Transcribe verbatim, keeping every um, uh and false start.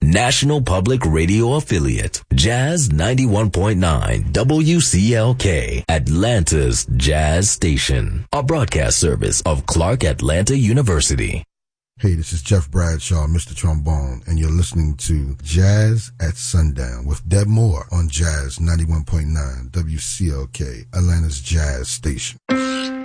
National Public Radio affiliate, Jazz ninety-one point nine W C L K, Atlanta's Jazz Station, a broadcast service of Clark Atlanta University. Hey, this is Jeff Bradshaw, Mister Trombone, and you're listening to Jazz at Sundown with Deb Moore on Jazz ninety-one point nine W C L K, Atlanta's Jazz Station.